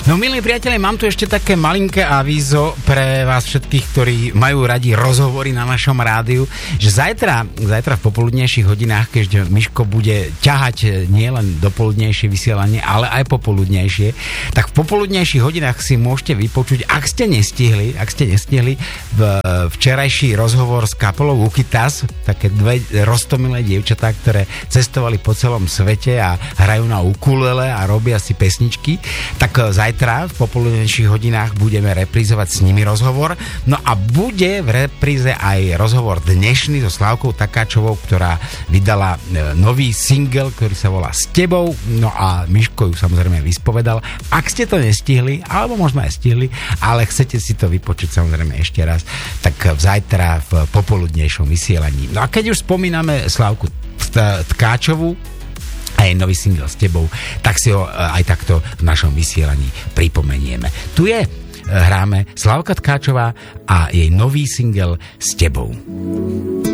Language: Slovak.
No milí priatelia, mám tu ešte také malinké avízo pre vás všetkých, ktorí majú radi rozhovory na našom rádiu, že zajtra v popoludnejších hodinách, keďže Miško bude ťahať nielen dopoludnejšie vysielanie, ale aj popoludnejšie, tak v popoludnejších hodinách si môžete vypočuť, ak ste nestihli včerajší rozhovor s kapelou Ukitas, také dve roztomilé dievčatá, ktoré cestovali po celom svete a hrajú na ukulele a robia si pesničky, tak zajtra v popoludnejších hodinách budeme reprízovať s nimi rozhovor. No a bude v repríze aj rozhovor dnešný so Slávkou Takáčovou, ktorá vydala nový single, ktorý sa volá S tebou. No a Miško ju samozrejme vyspovedal. Ak ste to nestihli, alebo možno aj stihli, ale chcete si to vypočuť samozrejme ešte raz, tak zajtra v popoludnejšom vysielaní. No a keď už spomíname Slávku Tkáčovú a jej nový single S tebou, tak si ho aj takto v našom vysielaní pripomenieme. Tu hráme Slávka Tkáčová a jej nový single S tebou.